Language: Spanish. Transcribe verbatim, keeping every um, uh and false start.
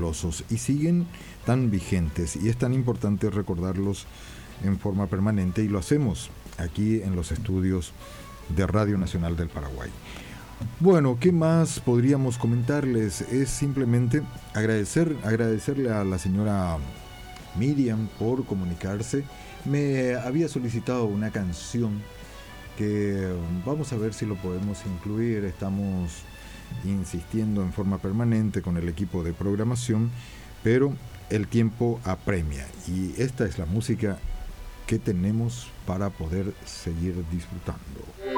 fabulosos y siguen tan vigentes, y es tan importante recordarlos en forma permanente, y lo hacemos aquí en los estudios de Radio Nacional del Paraguay. Bueno, ¿qué más podríamos comentarles? Es simplemente agradecer, agradecerle a la señora Miriam por comunicarse. Me había solicitado una canción que vamos a ver si lo podemos incluir. Estamos insistiendo en forma permanente con el equipo de programación, pero el tiempo apremia, y esta es la música que tenemos para poder seguir disfrutando.